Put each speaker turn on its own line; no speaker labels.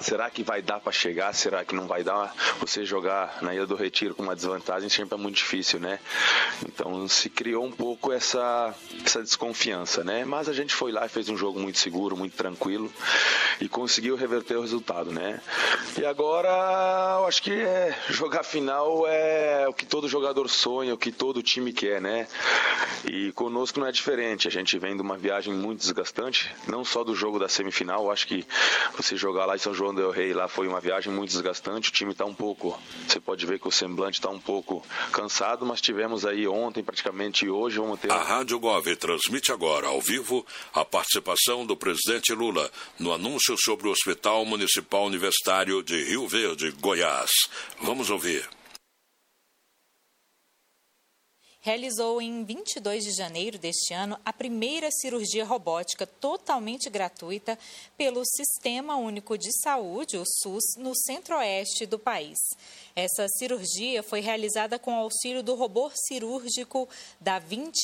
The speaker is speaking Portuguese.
será que vai dar para chegar? Será que não vai dar? Você jogar na Ilha do Retiro com uma desvantagem sempre é muito difícil, né? Então se criou um pouco essa desconfiança, né? Mas a gente foi lá e fez um jogo muito seguro, muito tranquilo e conseguiu reverter o resultado, né? E agora eu acho que jogar final é o que todo jogador sonha, o que todo time quer, né? E conosco não é diferente. A gente vem de uma viagem muito desgastante, não só do jogo da semifinal. Eu acho que você jogar lá em São João del Rei lá foi uma viagem muito desgastante. O time está um pouco, você pode ver que o semblante está um pouco cansado, mas tivemos aí ontem praticamente e hoje vamos ter...
A Rádio Gov transmite agora ao vivo a participação do presidente Lula no anúncio sobre o Hospital Municipal Universitário de Rio Verde, Goiás. Vamos ouvir.
Realizou em 22 de janeiro deste ano a primeira cirurgia robótica totalmente gratuita pelo Sistema Único de Saúde, o SUS, no centro-oeste do país. Essa cirurgia foi realizada com auxílio do robô cirúrgico da 20